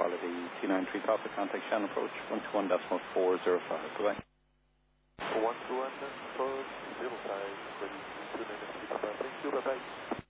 quality T93 Papa, contact Shannon approach 121.405. Goodbye. 121.405, 293 Papa, thank you, bye-bye.